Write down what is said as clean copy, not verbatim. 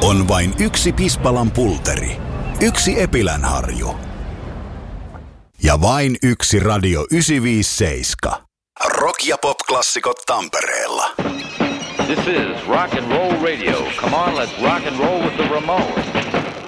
On vain yksi Pispalan pulteri, yksi Epilänharju ja vain yksi Radio 957. Rock- ja pop-klassikot Tampereella. This is rock and roll radio. Come on, let's rock and roll with the Ramones.